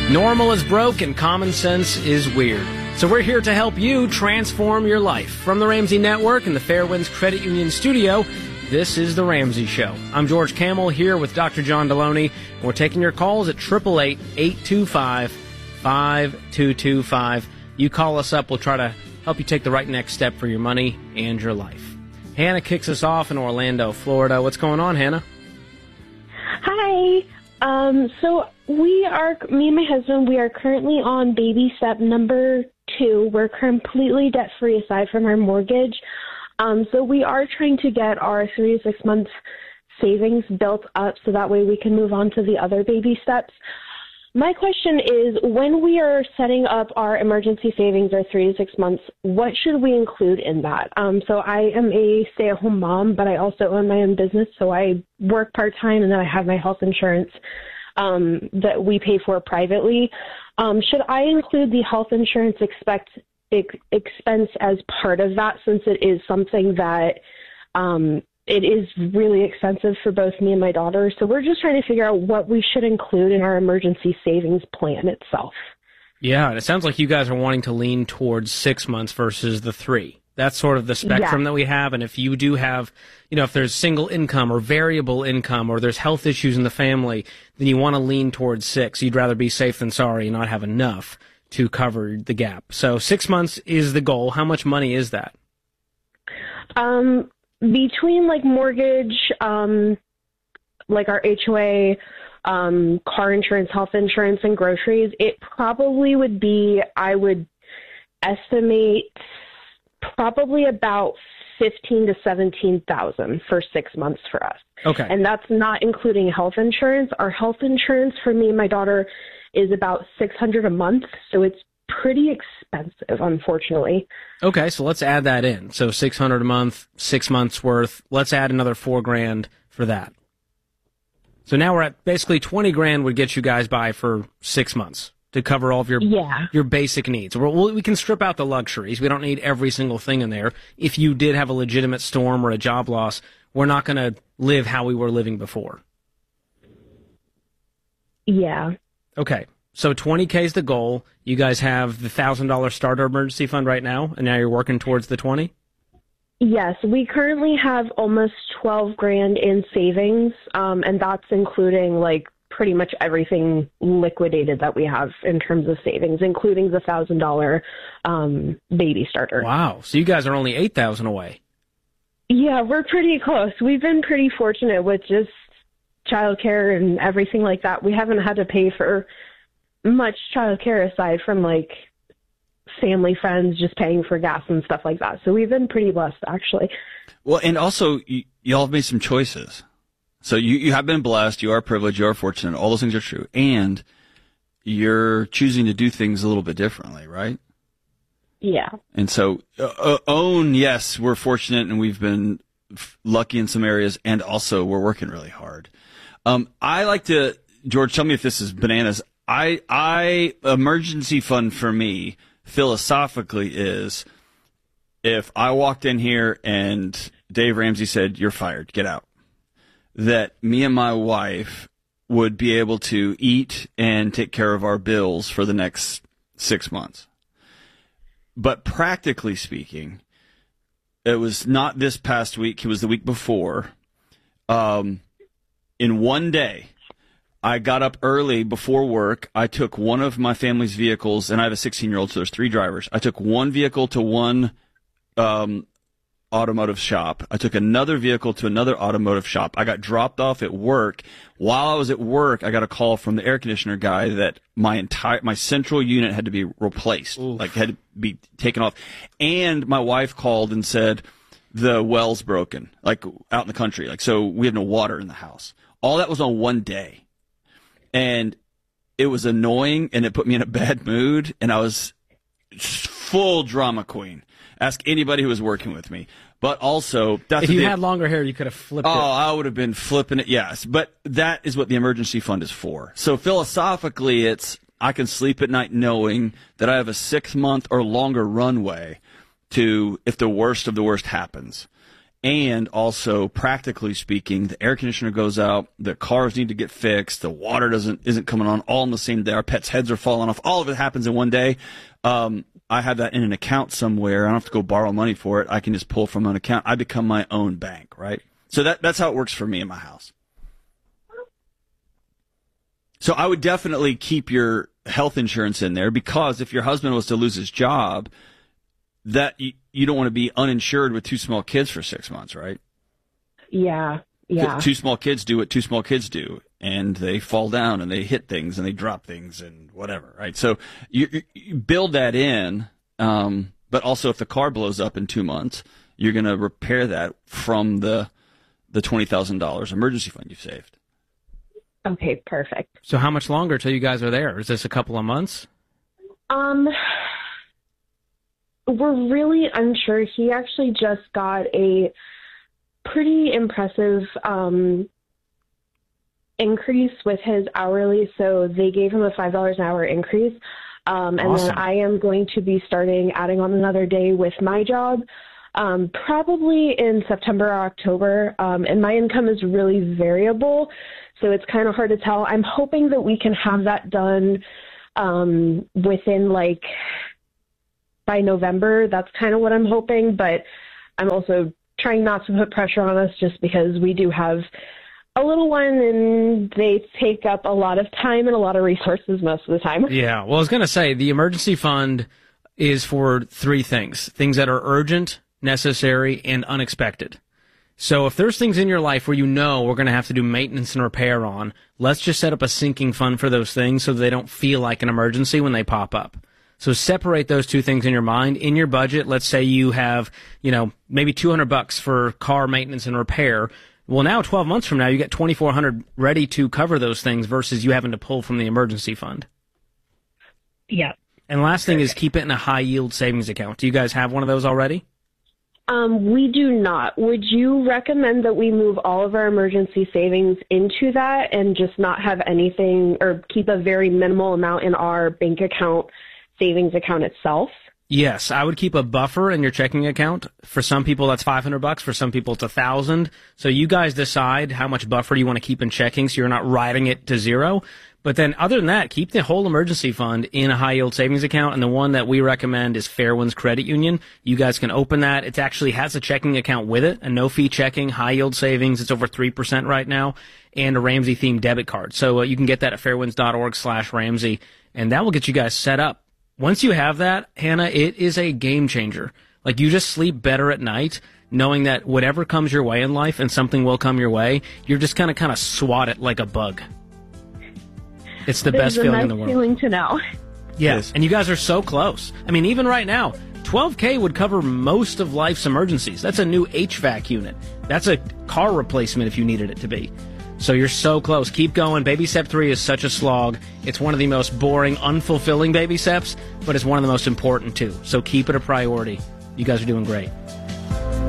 Normal is broke and common sense is weird. So we're here to help you transform your life. From the Ramsey Network and the Fairwinds Credit Union studio, this is The Ramsey Show. I'm George Camel here with Dr. John Deloney. We're taking your calls at 888-825-5225. You call us up, we'll try to help you take the right next step for your money and your life. Hannah kicks us off in Orlando, Florida. What's going on, Hannah? Hi. So me and my husband, we are currently on baby step number 2. We're completely debt-free aside from our mortgage. So we are trying to get our 3 to 6 months savings built up so that way we can move on to the other baby steps. My question is, when we are setting up our emergency savings or 3 to 6 months, what should we include in that? So I am a stay-at-home mom, but I also own my own business, so I work part-time and then I have my health insurance that we pay for privately. Should I include the health insurance expense as part of that, since it is something that it is really expensive for both me and my daughter? So we're just trying to figure out what we should include in our emergency savings plan itself. Yeah, and it sounds like you guys are wanting to lean towards 6 months versus the 3. That's sort of the spectrum that we have. And if you do have, if there's single income or variable income or there's health issues in the family, then you want to lean towards 6. You'd rather be safe than sorry and not have enough to cover the gap. So 6 months is the goal. How much money is that? Between mortgage, like our HOA, car insurance, health insurance, and groceries, it probably would be, I would estimate, probably about $15,000 to $17,000 for 6 months for us. Okay. And that's not including health insurance. Our health insurance for me and my daughter is about $600 a month, so it's pretty expensive, unfortunately. Okay, so let's add that in. So $600 a month, 6 months worth. Let's add another $4,000 for that. So now we're at basically $20,000 would get you guys by for 6 months to cover all of your basic needs. We can strip out the luxuries. We don't need every single thing in there. If you did have a legitimate storm or a job loss, we're not going to live how we were living before. Yeah. Okay. So $20K is the goal. You guys have the $1,000 starter emergency fund right now, and now you're working towards the 20? Yes, we currently have almost $12,000 in savings, and that's including pretty much everything liquidated that we have in terms of savings, including the $1,000 baby starter. Wow. So you guys are only $8,000 away. Yeah, we're pretty close. We've been pretty fortunate with just childcare and everything like that. We haven't had to pay for much childcare aside from family, friends, just paying for gas and stuff like that. So we've been pretty blessed, actually. Well, and also y'all have made some choices. So you have been blessed, you are privileged, you are fortunate, all those things are true. And you're choosing to do things a little bit differently, right? Yeah. And so yes, we're fortunate and we've been lucky in some areas, and also we're working really hard. I like to, George, tell me if this is bananas. Emergency fund for me philosophically is, if I walked in here and Dave Ramsey said, "You're fired, get out," that me and my wife would be able to eat and take care of our bills for the next 6 months. But practically speaking, it was not this past week, it was the week before. In one day, I got up early before work. I took one of my family's vehicles, and I have a 16-year-old, so there's 3 drivers. I took one vehicle to one automotive shop. I took another vehicle to another automotive shop. I got dropped off at work. While I was at work, I got a call from the air conditioner guy that my central unit had to be replaced, had to be taken off. And my wife called and said the well's broken, out in the country. So we have no water in the house. All that was on one day. And it was annoying, and it put me in a bad mood, and I was full drama queen. Ask anybody who was working with me. But also, if you had longer hair, you could have flipped it. Oh, I would have been flipping it, yes. But that is what the emergency fund is for. So philosophically, it's I can sleep at night knowing that I have a 6 month or longer runway to if the worst of the worst happens. And also, practically speaking, the air conditioner goes out, the cars need to get fixed, the water isn't coming on all on the same day, our pets' heads are falling off, all of it happens in one day. I have that in an account somewhere. I don't have to go borrow money for it. I can just pull from an account. I become my own bank, right? So that's how it works for me in my house. So I would definitely keep your health insurance in there, because if your husband was to lose his job, that you don't want to be uninsured with 2 small kids for 6 months, right? Yeah. 2 small kids do what 2 small kids do, and they fall down and they hit things and they drop things and whatever, right? So you build that in, but also if the car blows up in 2 months, you're going to repair that from the $20,000 emergency fund you've saved. Okay, perfect. So how much longer till you guys are there? Is this a couple of months? We're really unsure. He actually just got a pretty impressive increase with his hourly, so they gave him a $5 an hour increase. And Awesome. then I am going to be adding on another day with my job, probably in September or October. And my income is really variable, so it's kind of hard to tell. I'm hoping that we can have that done within by November. That's kind of what I'm hoping, but I'm also trying not to put pressure on us just because we do have a little one and they take up a lot of time and a lot of resources most of the time. Yeah, well, I was going to say the emergency fund is for 3 things that are urgent, necessary, and unexpected. So if there's things in your life where we're going to have to do maintenance and repair on, let's just set up a sinking fund for those things so they don't feel like an emergency when they pop up. So separate those 2 things in your mind. In your budget, let's say you have, maybe $200 for car maintenance and repair. Well, now 12 months from now, you get $2,400 ready to cover those things versus you having to pull from the emergency fund. Yeah. And last thing is keep it in a high yield savings account. Do you guys have one of those already? We do not. Would you recommend that we move all of our emergency savings into that and just not have anything, or keep a very minimal amount in our bank account, savings account itself? Yes, I would keep a buffer in your checking account. For some people, that's $500. For some people, it's $1,000. So you guys decide how much buffer you want to keep in checking so you're not riding it to zero. But then other than that, keep the whole emergency fund in a high-yield savings account, and the one that we recommend is Fairwinds Credit Union. You guys can open that. It actually has a checking account with it, a no-fee checking, high-yield savings. It's over 3% right now, and a Ramsey-themed debit card. So you can get that at fairwinds.org/Ramsey, and that will get you guys set up. Once you have that, Hannah, it is a game changer. Like, you just sleep better at night knowing that whatever comes your way in life, and something will come your way, you're just going to kind of swat it like a bug. It's the best feeling in the world. It's a nice feeling to know. Yes, and you guys are so close. I mean, even right now, $12K would cover most of life's emergencies. That's a new HVAC unit. That's a car replacement if you needed it to be. So you're so close. Keep going. Baby Step 3 is such a slog. It's one of the most boring, unfulfilling baby steps, but it's one of the most important, too. So keep it a priority. You guys are doing great.